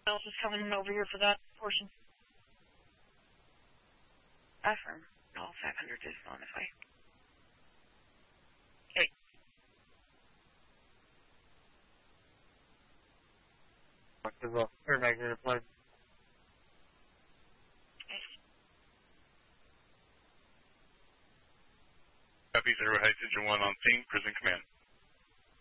else is coming over here for that portion? Affirm. All 500 is on its way. Okay. There's a air magnet applied. Copy 0 High Station 1 on scene, prison command.